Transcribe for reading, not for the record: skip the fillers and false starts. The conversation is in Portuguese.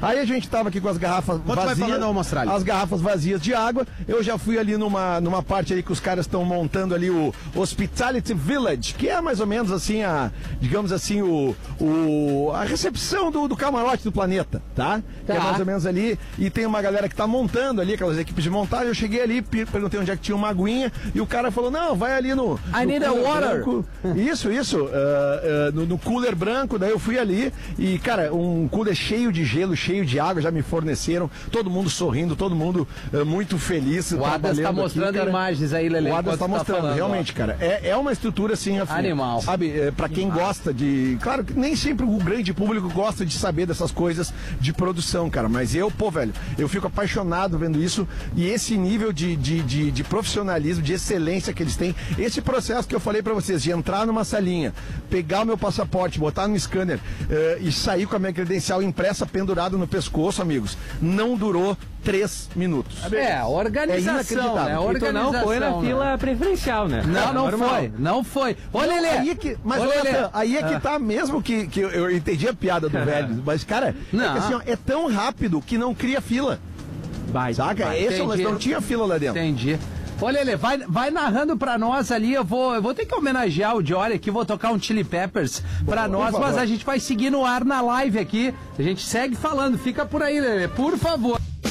Aí a gente tava aqui com as garrafas vazias, as garrafas vazias de água. Eu já fui ali numa parte ali que os caras estão montando ali o Hospitality Village, que é mais ou menos assim digamos assim, a recepção do camarote do planeta, tá? Que é mais ou menos ali, e tem uma galera que tá montando ali, aquelas equipes de montagem. Eu cheguei ali, perguntei onde é que tinha uma aguinha, e o cara falou, não, vai ali no I need a water. Branco. Isso, no cooler branco. Daí eu fui ali e, cara, um cooler cheio de gelo, cheio de água, já me forneceram, todo mundo sorrindo, todo mundo muito feliz. O Adas tá mostrando aqui, imagens aí, Lelê. O Adas tá mostrando, falando, realmente, cara, é uma estrutura assim, animal, sabe, pra quem gosta de, claro que nem sempre o grande público gosta de saber dessas coisas de produção, cara, mas velho, eu fico apaixonado vendo isso, e esse nível de profissionalismo, de excelência que eles têm, esse processo que eu falei pra vocês, de entrar numa salinha, pegar o meu passaporte, botar no scanner e sair com a minha credencial impressa, pendurada no pescoço, amigos, não durou 3 minutos. Organização, né? Organização, não foi na fila preferencial, né? Não foi. Olha, Lelê. Aí é que tá mesmo que eu entendi a piada do velho, mas, cara, é que assim, ó, é tão rápido que não cria fila. Saca? Não tinha fila lá dentro. Entendi. Olha, Lelê, vai narrando pra nós ali, eu vou ter que homenagear o Jory aqui, vou tocar um Chili Peppers pra nós, mas a gente vai seguir no ar na live aqui, a gente segue falando, fica por aí, Lelê, por favor.